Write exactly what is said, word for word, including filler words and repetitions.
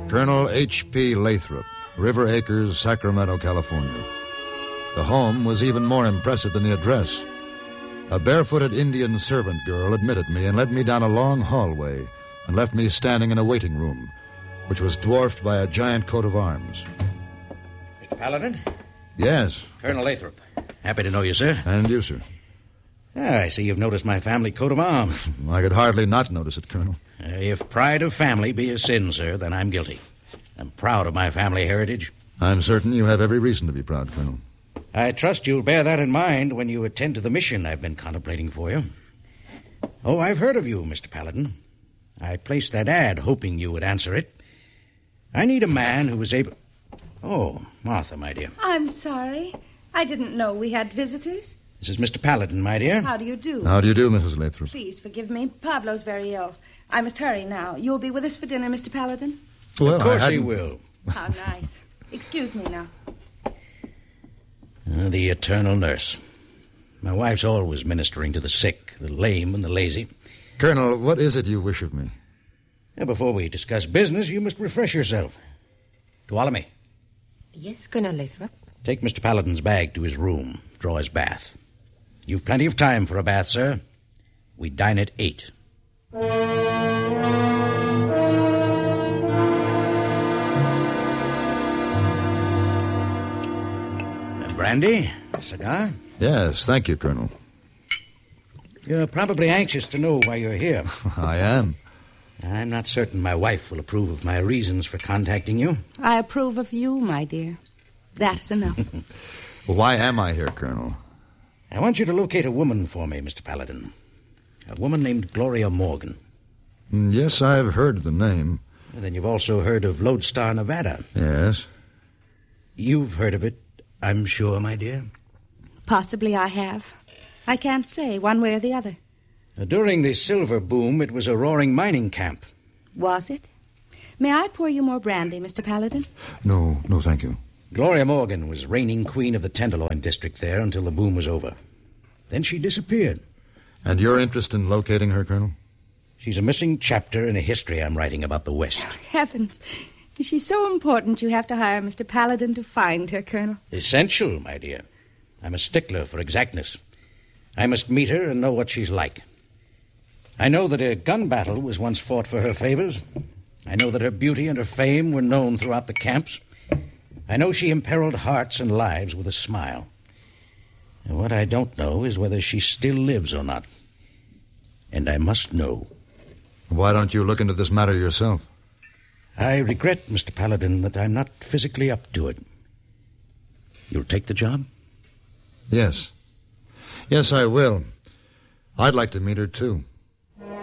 Colonel H P Lathrop, River Acres, Sacramento, California. The home was even more impressive than the address. A barefooted Indian servant girl admitted me and led me down a long hallway and left me standing in a waiting room, which was dwarfed by a giant coat of arms. Mister Paladin? Yes. Colonel Lathrop. Happy to know you, sir. And you, sir. Ah, I see you've noticed my family coat of arms. I could hardly not notice it, Colonel. Uh, if pride of family be a sin, sir, then I'm guilty. I'm proud of my family heritage. I'm certain you have every reason to be proud, Colonel. I trust you'll bear that in mind when you attend to the mission I've been contemplating for you. Oh, I've heard of you, Mister Paladin. I placed that ad hoping you would answer it. I need a man who is able... Oh, Martha, my dear. I'm sorry. I didn't know we had visitors. This is Mister Paladin, my dear. How do you do? How do you do, Missus Lathrop? Please forgive me. Pablo's very ill. I must hurry now. You'll be with us for dinner, Mister Paladin? Well, of course I he hadn't... will. How nice. Excuse me now. Uh, the eternal nurse. My wife's always ministering to the sick, the lame, and the lazy. Colonel, what is it you wish of me? Now, before we discuss business, you must refresh yourself. Tuolumne. Yes, Colonel Lathrop. Take Mister Paladin's bag to his room. Draw his bath. You've plenty of time for a bath, sir. We dine at eight. Brandy? A cigar? Yes, thank you, Colonel. You're probably anxious to know why you're here. I am. I'm not certain my wife will approve of my reasons for contacting you. I approve of you, my dear. That's enough. Well, why am I here, Colonel? I want you to locate a woman for me, Mister Paladin. A woman named Gloria Morgan. Yes, I've heard the name. And then you've also heard of Lodestar, Nevada. Yes. You've heard of it, I'm sure, my dear. Possibly I have. I can't say one way or the other. During the silver boom, it was a roaring mining camp. Was it? May I pour you more brandy, Mister Paladin? No, no, thank you. Gloria Morgan was reigning queen of the Tenderloin district there until the boom was over. Then she disappeared. And your interest in locating her, Colonel? She's a missing chapter in a history I'm writing about the West. Heavens. She's so important you have to hire Mister Paladin to find her, Colonel. Essential, my dear. I'm a stickler for exactness. I must meet her and know what she's like. I know that a gun battle was once fought for her favors. I know that her beauty and her fame were known throughout the camps. I know she imperiled hearts and lives with a smile. And what I don't know is whether she still lives or not. And I must know. Why don't you look into this matter yourself? I regret, Mister Paladin, that I'm not physically up to it. You'll take the job? Yes. Yes, I will. I'd like to meet her, too.